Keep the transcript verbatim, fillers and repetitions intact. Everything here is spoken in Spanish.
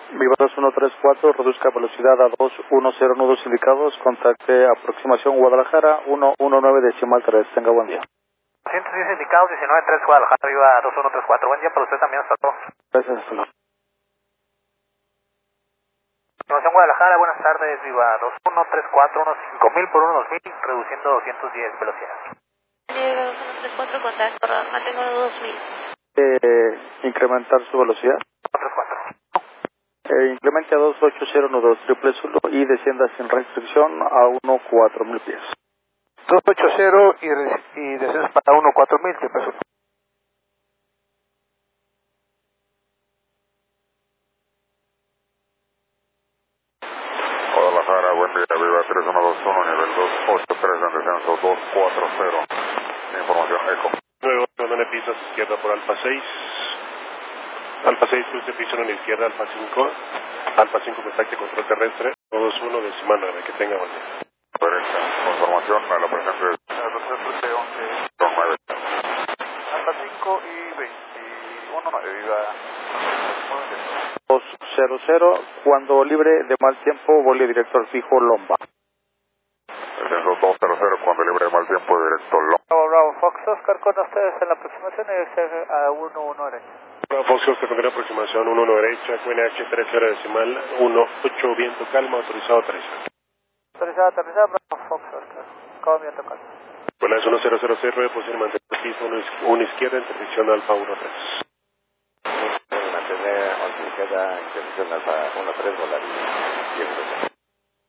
Viva dos uno tres cuatro, reduzca velocidad a dos uno cero nudos indicados, contacte aproximación Guadalajara uno uno nueve decimal tres. Tenga buen día. ciento diez indicados, diecinueve tres Guadalajara, Viva dos uno tres cuatro. Buen día para usted también, hasta luego. Gracias, hasta luego. Información Guadalajara, buenas tardes, Viva dos uno tres cuatro, uno cinco mil por uno dos mil, reduciendo doscientos diez velocidad. Viva dos uno tres cuatro, contacto, mantengo dos mil. Eh, incrementar su velocidad. uno tres cuatro. Eh, incremente a dos ocho cero nudos triple zulo y descienda sin restricción a uno cuatro mil pies. dos ocho cero y, y descenso para uno cuatro mil, ¿qué pasó? Guadalajara, buen día, Viva tres uno dos uno, nivel dos ocho tres en descenso dos cuatro cero. Información Eco. nueve ocho, abandone pistas izquierda por Alfa seis. Alfa seis, cruce piso en la izquierda, Alfa cinco. Alfa cinco, contacte control terrestre. uno dos uno, decimal nueve, que tenga buen día. Derecha, información a la presencia de nueve. Alfa cinco y veintiuno nueve, Viva dos cero cero, cuando libre de mal tiempo, vuele directo al fijo Lomba. Descenso dos cero cero, cuando libre de mal tiempo, directo Lomba. Bravo, Bravo, Fox Oscar con ustedes en la aproximación y a uno uno derecha. Bravo Fox, usted con aproximación uno uno derecha, Q N H tres cero decimal uno ocho, viento calma, autorizado tres. Autorizada, aterrizada, Bravo Fox Oscar. Acabo viento calma. Buenas uno cero cero cero, posible mantener piso uno izquierda, intercepción Alfa uno tres. Mantener a izquierda, intercepción Alfa uno tres, volar.